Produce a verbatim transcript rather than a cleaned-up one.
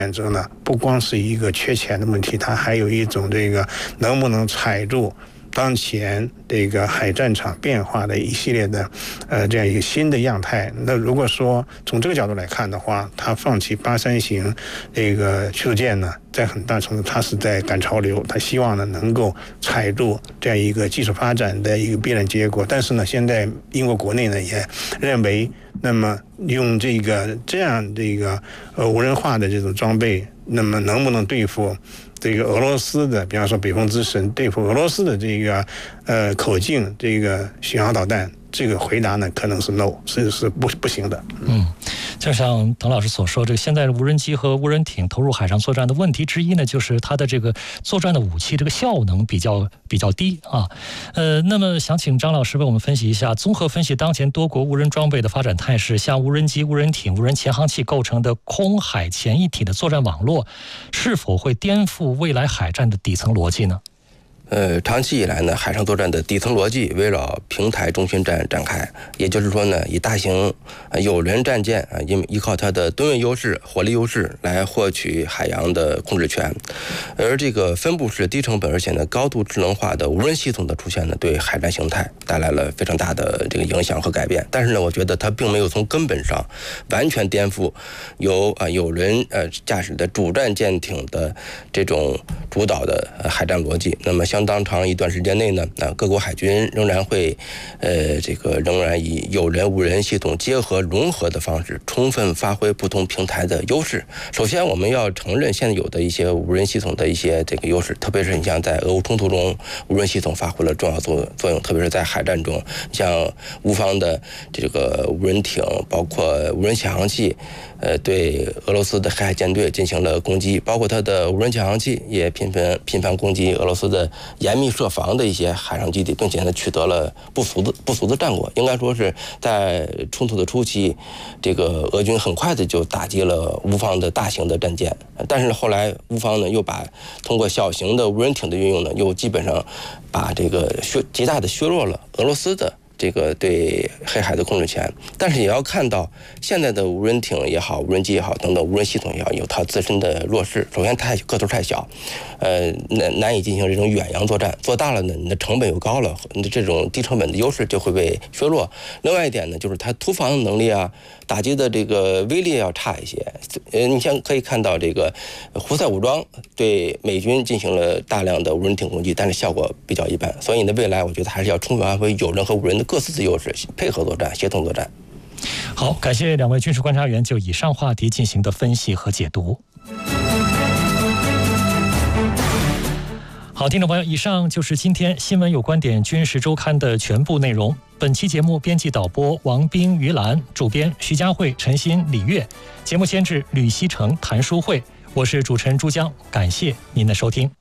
选择呢，不光是一个缺钱的问题，它还有一种这个能不能踩住当前这个海战场变化的一系列的呃这样一个新的样态。那如果说从这个角度来看的话，它放弃八三型这个驱逐舰呢，在很大程度它是在赶潮流，它希望呢能够踩住这样一个技术发展的一个必然结果。但是呢，现在英国国内呢也认为，那么用这个这样这个呃无人化的这种装备，那么能不能对付这个俄罗斯的，比方说北风之神对付俄罗斯的这个呃口径这个巡航导弹？这个回答呢，可能是 no， 是是不不行的。 嗯，就像滕老师所说，这个现在的无人机和无人艇投入海上作战的问题之一呢，就是它的这个作战的武器这个效能比较比较低啊。呃，那么想请张老师为我们分析一下，综合分析当前多国无人装备的发展态势，像无人机、无人艇、无人潜航器构成的空海潜一体的作战网络，是否会颠覆未来海战的底层逻辑呢？ 呃，长期以来呢，海上作战的底层逻辑围绕平台中心战展开，也就是说呢，以大型有人战舰啊，依依靠它的吨位优势、火力优势来获取海洋的控制权，而这个分布式、低成本而且呢高度智能化的无人系统的出现呢，对海战形态带来了非常大的这个影响和改变。但是呢，我觉得它并没有从根本上完全颠覆由啊有人呃驾驶的主战舰艇的这种主导的海战逻辑。那么相当长一段时间内呢，啊，各国海军仍然会，呃，这个仍然以有人无人系统结合融合的方式，充分发挥不同平台的优势。首先，我们要承认现有的一些无人系统的一些这个优势，特别是你像在俄乌冲突中，无人系统发挥了重要作作用，特别是在海战中，像乌方的这个无人艇，包括无人潜航器，呃，对俄罗斯的黑海舰队进行了攻击，包括它的无人潜航器也频繁频繁攻击俄罗斯的严密设防的一些海上基地，并且呢取得了不俗的不俗的战果。应该说是在冲突的初期，这个俄军很快的就打击了乌方的大型的战舰，但是后来乌方呢又把通过小型的无人艇的运用呢，又基本上把这个削极大的削弱了俄罗斯的这个对黑海的控制权。但是也要看到现在的无人艇也好，无人机也好等等无人系统也好，有它自身的弱势。首先它个头太小，呃难难以进行这种远洋作战，做大了呢你的成本又高了，你的这种低成本的优势就会被削弱。另外一点呢，就是它突防的能力啊，打击的这个威力要差一些。呃你像可以看到这个胡塞武装对美军进行了大量的无人艇攻击，但是效果比较一般。所以呢，未来我觉得还是要充分发挥有人和无人的各自的优势，配合作战，协同作战。 好，感谢两位军事观察员就以上话题进行的分析和解读。好，听众朋友，以上就是今天新闻有观点军事周刊的全部内容。本期节目编辑导播王斌、于兰，主编徐佳慧、陈鑫、李月，节目监制吕希成、谭淑慧，我是主持人朱江，感谢您的收听。